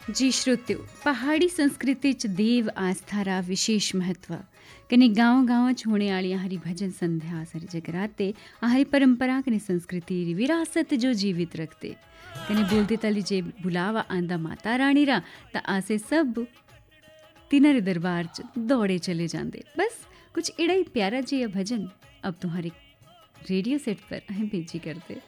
जी श्रोत्यो, पहाड़ी संस्कृति च देव आस्था रा विशेष महत्व कने गाँव गाँव च होने आली हरी भजन संध्या सारी जगराते हरी परंपरा कने संस्कृति री विरासत जो जीवित रखते कने बोलते तली जे बुलावा आंदा माता रानी रा ता आसे सब तिनरे दरबार च दौड़े चले जांदे। बस कुछ इड़ा ही प्यारा जी भजन अब तुम्हारे रेडियो सेट पर अहें भेजी करते।